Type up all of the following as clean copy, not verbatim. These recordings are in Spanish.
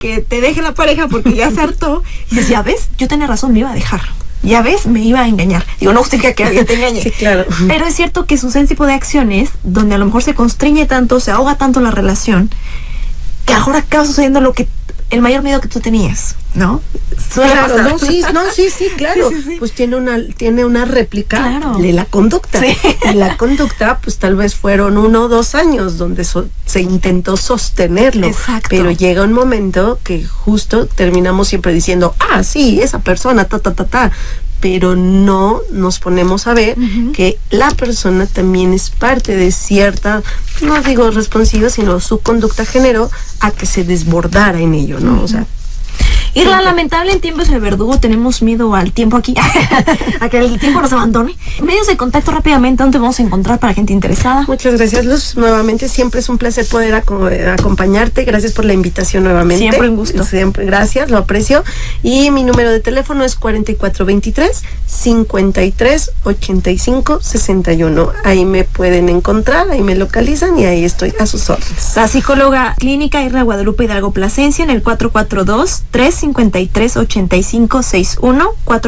que te deje la pareja porque ya se hartó. Y dices, ya ves, yo tenía razón, me iba a dejar. Ya ves, me iba a engañar. Digo, no justifica que alguien te engañe. Sí, claro. Pero es cierto que suceden tipo de acciones donde a lo mejor se constriñe tanto, se ahoga tanto la relación, que ahora acaba sucediendo el mayor miedo que tú tenías, ¿no? Suele Claro, pasar. sí, claro. Sí. Pues tiene una réplica Claro. de la conducta. Sí. Y la conducta, pues tal vez fueron 1 o 2 años donde se intentó sostenerlo. Exacto. Pero llega un momento que justo terminamos siempre diciendo, sí, esa persona, pero no nos ponemos a ver que la persona también es parte de cierta, no digo responsiva, sino su conducta generó a que se desbordara en ello, ¿no? O sea, Y la lamentable en tiempo es el verdugo, tenemos miedo al tiempo aquí, a que el tiempo nos abandone. Medios de contacto rápidamente, ¿dónde vamos a encontrar para gente interesada? muchas gracias, Luz. Nuevamente, siempre es un placer poder acompañarte. Gracias por la invitación nuevamente. Siempre un gusto. Siempre, gracias, lo aprecio. Y mi número de teléfono es 4423-5385-61. Ahí me pueden encontrar, ahí me localizan y ahí estoy a sus órdenes. La psicóloga clínica Irra Guadalupe Hidalgo Plasencia en el 442-353-8561,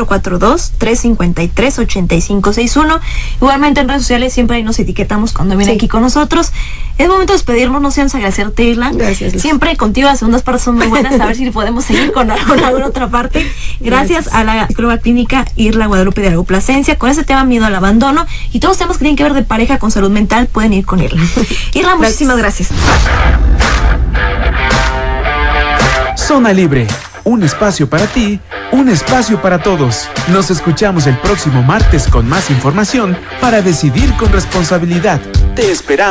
442-353-8561. Igualmente en redes sociales siempre ahí nos etiquetamos cuando viene aquí con nosotros. Es momento de despedirnos, no sean agradecerte, Irla. Gracias, Luz. Siempre contigo las segundas partes son muy buenas, a ver si podemos seguir con alguna otra parte. Gracias a la psicóloga clínica Irla Guadalupe Hidalgo Plasencia con ese tema miedo al abandono y todos los temas que tienen que ver de pareja con salud mental pueden ir con Irla. Irla, muchísimas gracias. Zona Libre, un espacio para ti, un espacio para todos. Nos escuchamos el próximo martes con más información para decidir con responsabilidad. Te esperamos.